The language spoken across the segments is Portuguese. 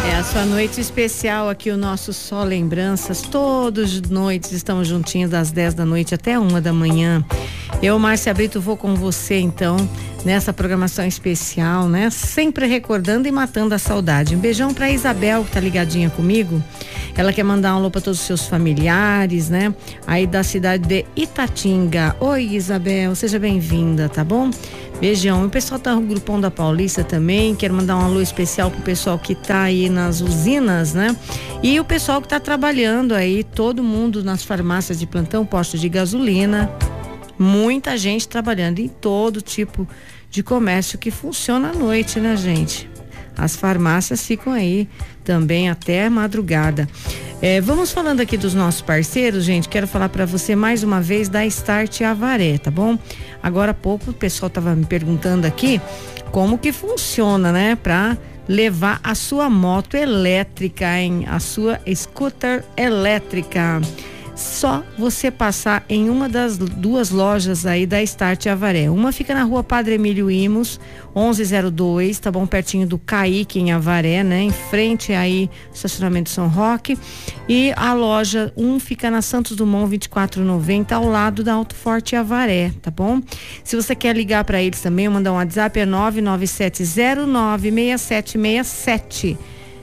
É a sua noite especial aqui, o nosso Só Lembranças. Todas as noites estamos juntinhos das 10 da noite até 1 da manhã. Eu, Márcia Brito, vou com você então nessa programação especial, né? Sempre recordando e matando a saudade. Um beijão pra Isabel, que tá ligadinha comigo. Ela quer mandar um alô pra todos os seus familiares, né? Aí da cidade de Itatinga. Oi, Isabel, seja bem-vinda, tá bom? Beijão. O pessoal tá no Grupão da Paulista também. Quero mandar um alô especial pro pessoal que tá aí nas usinas, né? E o pessoal que tá trabalhando aí, todo mundo nas farmácias de plantão, postos de gasolina. Muita gente trabalhando em todo tipo de comércio que funciona à noite, né, gente? As farmácias ficam aí também até madrugada. Vamos falando aqui dos nossos parceiros, gente. Quero falar para você mais uma vez da Start Avaré, tá bom? Agora há pouco o pessoal tava me perguntando aqui como que funciona, né? Para levar a sua moto elétrica, a sua scooter elétrica. Só você passar em uma das duas lojas aí da Start Avaré. Uma fica na rua Padre Emílio Imos, 1102, tá bom? Pertinho do Caique, em Avaré, né? Em frente aí, estacionamento São Roque. E a loja 1 fica na Santos Dumont 2490, ao lado da Alto Forte Avaré, tá bom? Se você quer ligar para eles também, mandar um WhatsApp, é 997096767.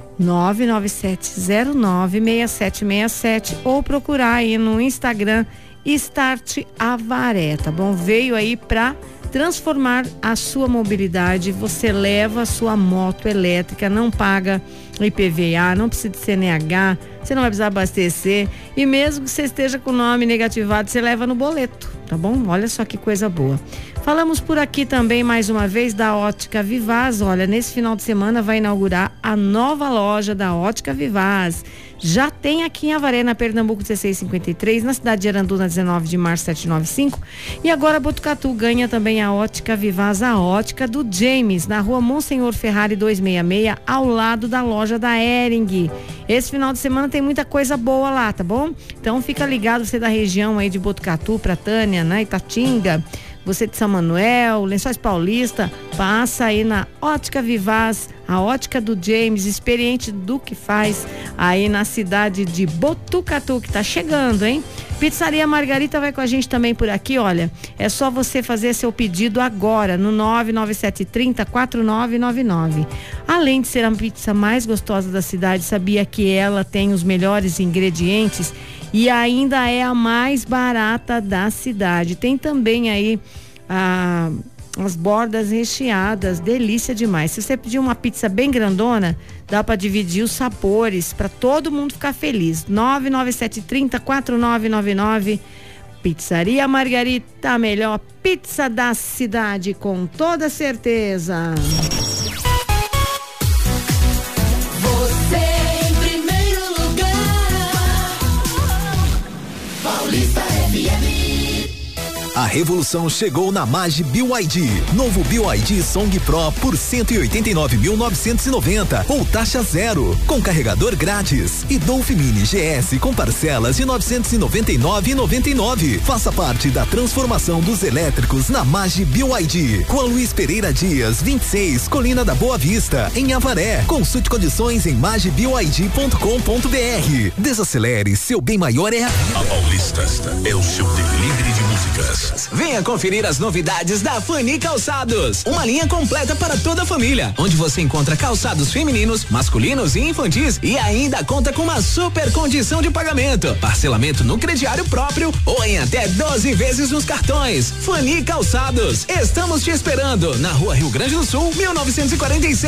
997096767 ou procurar aí no Instagram Start Avaré, tá bom? Veio aí pra transformar a sua mobilidade. Você leva a sua moto elétrica, não paga IPVA, não precisa de CNH, você não vai precisar abastecer, e mesmo que você esteja com o nome negativado, você leva no boleto, tá bom? Olha só que coisa boa. Falamos por aqui também mais uma vez da Ótica Vivaz. Olha, nesse final de semana vai inaugurar a nova loja da Ótica Vivaz. Já tem aqui em Avaré, na Pernambuco 1653, na cidade de Aranduna 19 de março 795. E agora Botucatu ganha também a Ótica Vivaz, a ótica do James, na rua Monsenhor Ferrari 266, ao lado da loja da Ering. Esse final de semana tem muita coisa boa lá, tá bom? Então fica ligado, você da região aí de Botucatu, Pratânia, né, Itatinga, você de São Manuel, Lençóis Paulista, passa aí na Ótica Vivaz, a ótica do James, experiente do que faz aí na cidade de Botucatu, que tá chegando, hein? Pizzaria Margarita vai com a gente também por aqui, olha, é só você fazer seu pedido agora no 99730-4999. Além de ser a pizza mais gostosa da cidade, sabia que ela tem os melhores ingredientes e ainda é a mais barata da cidade. Tem também aí as bordas recheadas, delícia demais. Se você pedir uma pizza bem grandona, dá para dividir os sabores para todo mundo ficar feliz. 99730-4999. Pizzaria Margarita, a melhor pizza da cidade, com toda certeza. A revolução chegou na Mage BYD. Novo BYD Song Pro por 189.990 ou taxa zero, com carregador grátis. E Dolphin Mini GS com parcelas de 999,99. Faça parte da transformação dos elétricos na Mage BYD. Com a Luiz Pereira Dias, 26, Colina da Boa Vista, em Avaré. Consulte condições em magebyd.com.br. Desacelere, seu bem maior é a Paulista é o seu delivery de músicas. Venha conferir as novidades da Fani Calçados, uma linha completa para toda a família, onde você encontra calçados femininos, masculinos e infantis e ainda conta com uma super condição de pagamento, parcelamento no crediário próprio ou em até 12 vezes nos cartões. Fani Calçados, estamos te esperando na Rua Rio Grande do Sul, 1946.